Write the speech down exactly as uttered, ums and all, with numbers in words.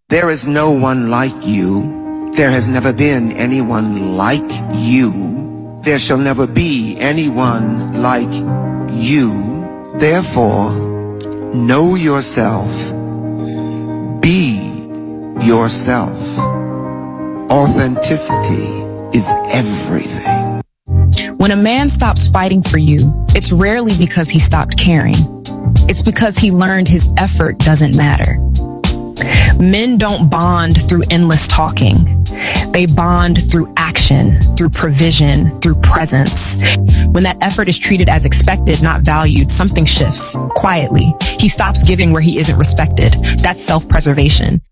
There is no one like you. There has never been anyone like you. There shall never be anyone like you. Therefore, know yourself. Be yourself. Authenticity is everything. When a man stops fighting for you, it's rarely because he stopped caring. It's because he learned his effort doesn't matter. Men don't bond through endless talking. They bond through action, through provision, through presence. When that effort is treated as expected, not valued, something shifts quietly. He stops giving where he isn't respected. That's self-preservation.